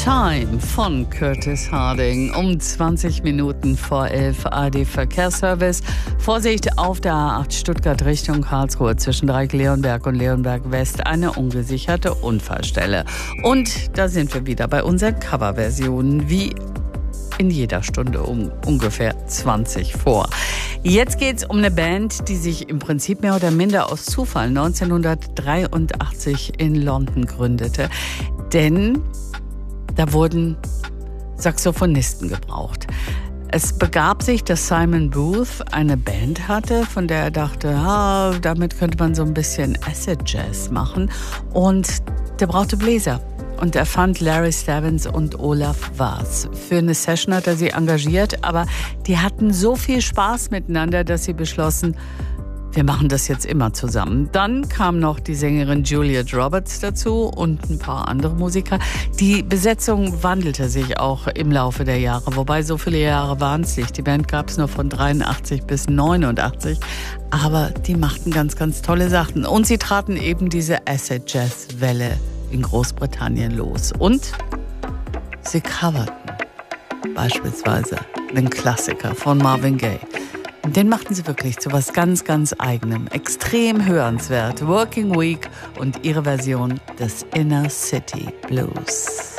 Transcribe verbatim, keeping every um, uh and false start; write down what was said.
Time von Curtis Harding um zwanzig Minuten vor elf. A R D-Verkehrsservice. Vorsicht auf der A acht Stuttgart Richtung Karlsruhe zwischen Dreieck-Leonberg und Leonberg West. Eine ungesicherte Unfallstelle. Und da sind wir wieder bei unseren Coverversionen, wie in jeder Stunde um ungefähr zwanzig vor. Jetzt geht's um eine Band, die sich im Prinzip mehr oder minder aus Zufall neunzehnhundertdreiundachtzig in London gründete. Denn da wurden Saxophonisten gebraucht. Es begab sich, dass Simon Booth eine Band hatte, von der er dachte, ah, damit könnte man so ein bisschen Acid Jazz machen. Und der brauchte Bläser. Und er fand Larry Stavins und Olaf Vaz. Für eine Session hat er sie engagiert, aber die hatten so viel Spaß miteinander, dass sie beschlossen, wir machen das jetzt immer zusammen. Dann kam noch die Sängerin Juliet Roberts dazu und ein paar andere Musiker. Die Besetzung wandelte sich auch im Laufe der Jahre, wobei so viele Jahre waren es nicht. Die Band gab es nur von dreiundachtzig bis neunundachtzig, aber die machten ganz, ganz tolle Sachen. Und sie traten eben diese Acid-Jazz-Welle in Großbritannien los. Und sie coverten beispielsweise den Klassiker von Marvin Gaye. Den machten sie wirklich zu was ganz, ganz Eigenem. Extrem hörenswert. Working Week und ihre Version des Inner City Blues.